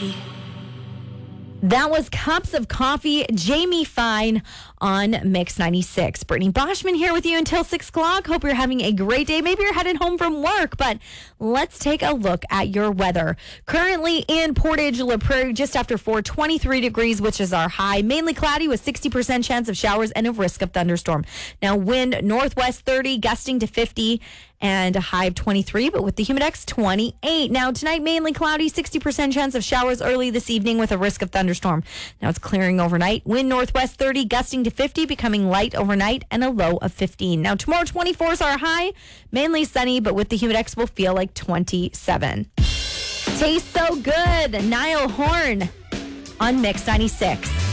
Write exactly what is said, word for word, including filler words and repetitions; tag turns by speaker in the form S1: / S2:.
S1: coffee.
S2: That was Cups of Coffee, Jamie Fine on Mix ninety-six. Brittany Boschman here with you until six o'clock. Hope you're having a great day. Maybe you're headed home from work, but let's take a look at your weather. Currently in Portage La Prairie, just after four, twenty-three degrees, which is our high. Mainly cloudy with sixty percent chance of showers and a risk of thunderstorm. Now wind northwest thirty, gusting to fifty, and a high of twenty-three, but with the humidex twenty-eight. Now tonight, mainly cloudy, sixty percent chance of showers early this evening with a risk of thunderstorm. Now it's clearing overnight. Wind northwest thirty, gusting to fifty, becoming light overnight, and a low of fifteen. Now tomorrow, twenty-four is our high. Mainly sunny, but with the humidex will feel like twenty-seven. Tastes so good. Niall Horn on Mix ninety-six.